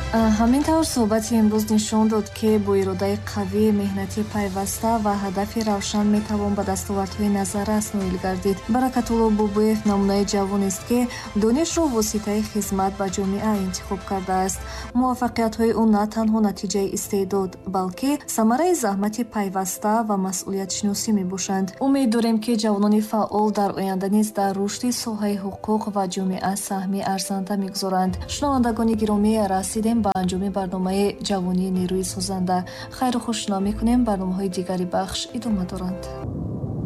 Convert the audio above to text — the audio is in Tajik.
ҳамин тавр суҳбати имрӯз нишон дод, ки бо иродаи қавӣ, меҳнати пайваста ва ҳадафи равшан метавон ба дастовардҳои назаррас ноил гардид. Баракатулло Бобоев намунаи ҷавонест, ки донишро воситаи хизмат ба ҷомеа интихоб кардааст. муваффақиятҳои ӯ на танҳо натиҷаи истеъдод, балки самараи заҳмати пайваста ва масъулиятшиносӣ мебошанд. умед дорем, ки ҷавонони фаъол дар оянда низ дар рушди соҳаи ҳуқуқ ва ҷомеа саҳми арзанда мегузоранд. шунавандагони гиромӣ, расидем ба анҷоми барномаи ҷавонии нерӯи созанда. хайру хушнума мекунем. барномаҳои дигари бахш идома доранд.